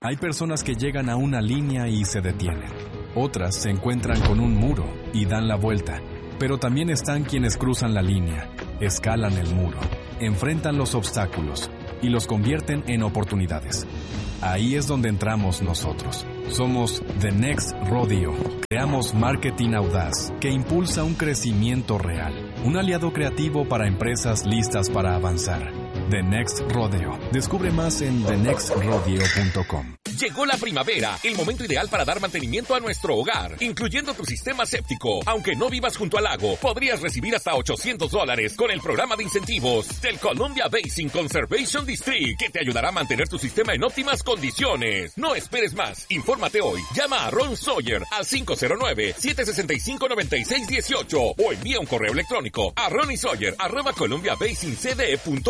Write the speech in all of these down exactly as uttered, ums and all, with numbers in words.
Hay personas que llegan a una línea y se detienen. Otras se encuentran con un muro y dan la vuelta. Pero también están quienes cruzan la línea, escalan el muro, enfrentan los obstáculos y los convierten en oportunidades. Ahí es donde entramos nosotros. Somos The Next Rodeo. Creamos marketing audaz que impulsa un crecimiento real. Un aliado creativo para empresas listas para avanzar. The Next Rodeo. Descubre más en the next rodeo punto com. Llegó la primavera, el momento ideal para dar mantenimiento a nuestro hogar, incluyendo tu sistema séptico. Aunque no vivas junto al lago, podrías recibir hasta ochocientos dólares con el programa de incentivos del Columbia Basin Conservation District, que te ayudará a mantener tu sistema en óptimas condiciones. No esperes más. Infórmate hoy. Llama a Ron Sawyer al cinco cero nueve, siete seis cinco, nueve seis uno ocho o envía un correo electrónico a ronysawyer arroba columbia basin c d punto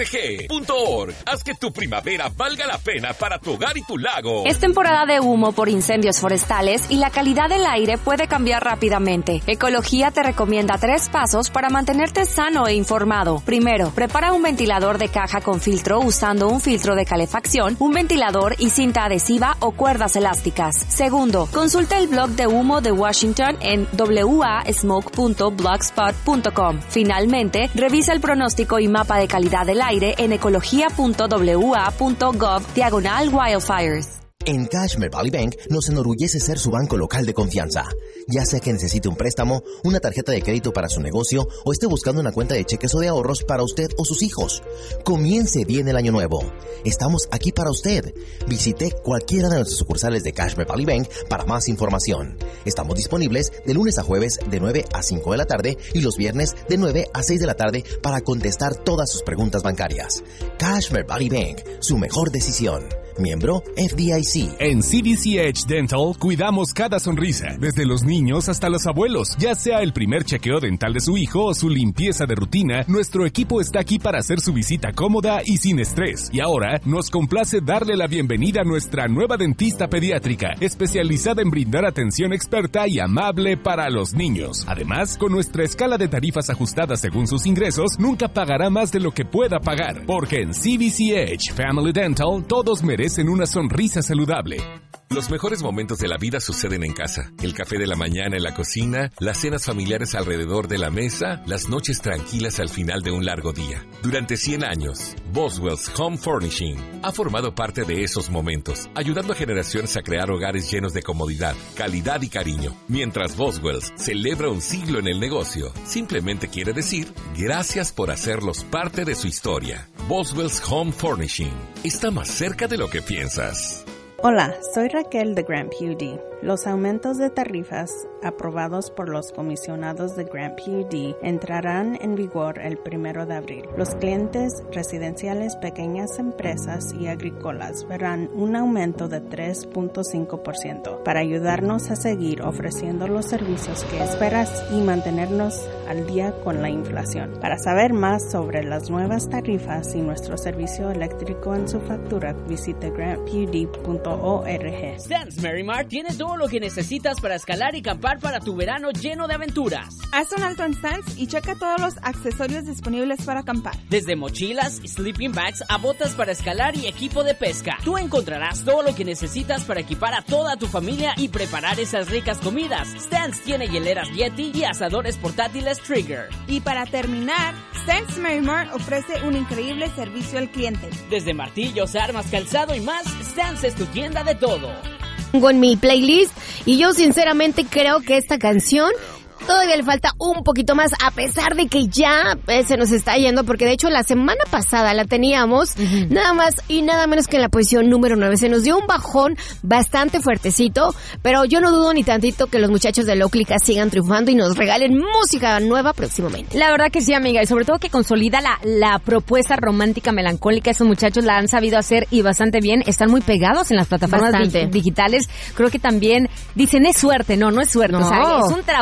org. Haz que tu primavera valga la pena para tu hogar y tu lago. Es temporada de humo por incendios forestales y la calidad del aire puede cambiar rápidamente. Ecología te recomienda tres pasos para mantenerte sano e informado. Primero, prepara un ventilador de caja con filtro usando un filtro de calefacción, un ventilador y cinta adhesiva o cuerdas elásticas. Segundo, consulta el blog de humo de Washington en w a smoke punto blogspot punto com. Finalmente, revisa el pronóstico y mapa de calidad del aire en ecología punto w a punto gov diagonal wildfires. En Cashmere Valley Bank nos enorgullece ser su banco local de confianza. Ya sea que necesite un préstamo, una tarjeta de crédito para su negocio o esté buscando una cuenta de cheques o de ahorros para usted o sus hijos. Comience bien el año nuevo. Estamos aquí para usted. Visite cualquiera de nuestras sucursales de Cashmere Valley Bank para más información. Estamos disponibles de lunes a jueves de nueve a cinco de la tarde y los viernes de nueve a seis de la tarde para contestar todas sus preguntas bancarias. Cashmere Valley Bank, su mejor decisión. Miembro F D I C. En C D C Edge Dental cuidamos cada sonrisa, desde los niños hasta los abuelos. Ya sea el primer chequeo dental de su hijo o su limpieza de rutina, nuestro equipo está aquí para hacer su visita cómoda y sin estrés. Y ahora nos complace darle la bienvenida a nuestra nueva dentista pediátrica, especializada en brindar atención experta y amable para los niños. Además, con nuestra escala de tarifas ajustadas según sus ingresos, nunca pagará más de lo que pueda pagar. Porque en C D C Edge Family Dental todos merecen en una sonrisa saludable. Los mejores momentos de la vida suceden en casa. El café de la mañana en la cocina, las cenas familiares alrededor de la mesa, las noches tranquilas al final de un largo día. Durante cien años, Boswell's Home Furnishing ha formado parte de esos momentos, ayudando a generaciones a crear hogares llenos de comodidad, calidad y cariño. Mientras Boswell's celebra un siglo en el negocio, simplemente quiere decir gracias por hacerlos parte de su historia. Boswell's Home Furnishing está más cerca de lo que piensas. Hola, soy Raquel de Grant P U D. Los aumentos de tarifas aprobados por los comisionados de Grant P U D entrarán en vigor el primero de abril. Los clientes residenciales, pequeñas empresas y agrícolas verán un aumento de tres punto cinco por ciento para ayudarnos a seguir ofreciendo los servicios que esperas y mantenernos al día con la inflación. Para saber más sobre las nuevas tarifas y nuestro servicio eléctrico en su factura, visite grant p u d punto org. Stans Merrimar tiene todo lo que necesitas para escalar y campar para tu verano lleno de aventuras. Haz un alto en Stans y checa todos los accesorios disponibles para acampar. Desde mochilas, sleeping bags a botas para escalar y equipo de pesca. Tú encontrarás todo lo que necesitas para equipar a toda tu familia y preparar esas ricas comidas. Stans tiene hieleras Yeti y asadores portátiles Trigger. Y para terminar, Stans Merrimar ofrece un increíble servicio al cliente. Desde martillos, armas, calzado y más, Stans es tu tienda de todo. En mi playlist y yo sinceramente creo que esta canción todavía le falta un poquito más, a pesar de que ya eh, se nos está yendo, porque de hecho la semana pasada la teníamos uh-huh. nada más y nada menos que en la posición número nueve. Se nos dio un bajón bastante fuertecito, pero yo no dudo ni tantito que los muchachos de Loclica sigan triunfando y nos regalen música nueva próximamente. La verdad que sí, amiga, y sobre todo que consolida la, la propuesta romántica melancólica. Esos muchachos la han sabido hacer y bastante bien. Están muy pegados en las plataformas di- digitales. Creo que también dicen es suerte, no, no es suerte. No. O sea, es un trabajo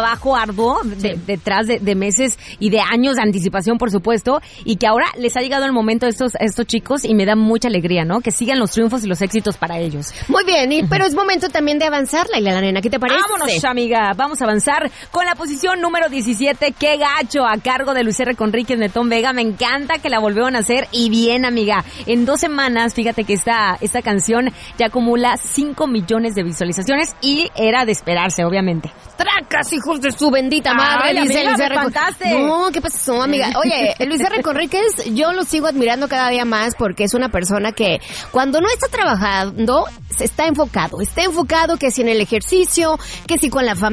arduo de, detrás de, de meses y de años de anticipación, por supuesto, y que ahora les ha llegado el momento a estos, a estos chicos y me da mucha alegría, ¿no? Que sigan los triunfos y los éxitos para ellos. Muy bien, y, pero es momento también de avanzar, Laila, la nena, ¿qué te parece? Vámonos, amiga, vamos a avanzar con la posición número diecisiete, Qué Gacho, a cargo de Luis R. Conríquez, Netón Vega. Me encanta que la volvieron a hacer y bien, amiga. En dos semanas, fíjate que esta, esta canción ya acumula cinco millones de visualizaciones y era de esperarse, obviamente. ¡Tracas, hijos de su bendita madre! Ay, dice amiga, Luis me R. espantaste. No, ¿qué pasó, amiga? Oye, Luis R. Conríquez, yo lo sigo admirando cada día más porque es una persona que cuando no está trabajando, está enfocado. Está enfocado que si en el ejercicio, que si con la familia,